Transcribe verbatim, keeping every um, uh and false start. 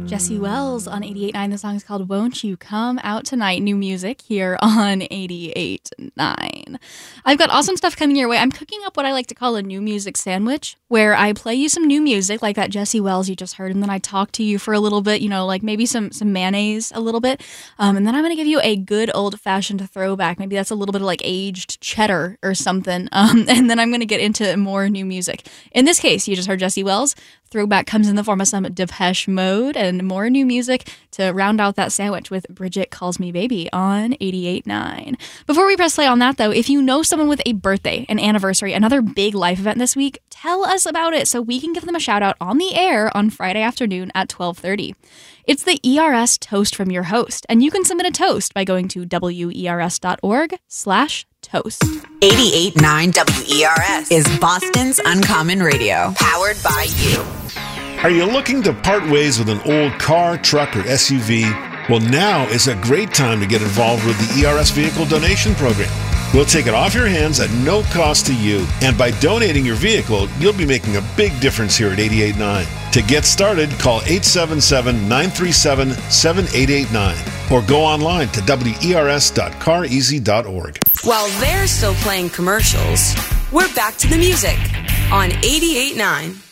Jesse Wells on eighty-eight point nine. The song is called Won't You Come Out Tonight. New music here on eighty-eight point nine. I've got awesome stuff coming your way. I'm cooking up what I like to call a new music sandwich, where I play you some new music, like that Jesse Wells you just heard, and then I talk to you for a little bit, you know, like maybe some, some mayonnaise a little bit, um, and then I'm going to give you a good old-fashioned throwback. Maybe that's a little bit of like aged cheddar or something, um, and then I'm going to get into more new music. In this case, you just heard Jesse Wells. Throwback comes in the form of some Depeche Mode and more new music to round out that sandwich with Bridget Calls Me Baby on eighty-eight point nine. Before we press play on that, though, if you know someone with a birthday, an anniversary, another big life event this week, tell us about it so we can give them a shout out on the air on Friday afternoon at twelve thirty. It's the E R S Toast from your host, and you can submit a toast by going to wers.org slash toast. eighty-eight point nine W E R S is Boston's Uncommon Radio, powered by you. Are you looking to part ways with an old car, truck, or S U V? Well, now is a great time to get involved with the E R S Vehicle Donation Program. We'll take it off your hands at no cost to you, and by donating your vehicle, you'll be making a big difference here at eighty-eight point nine. To get started, call eight seven seven, nine three seven, seven eight eight nine or go online to W E R S dot car easy dot org. While they're still playing commercials, we're back to the music on eighty-eight point nine.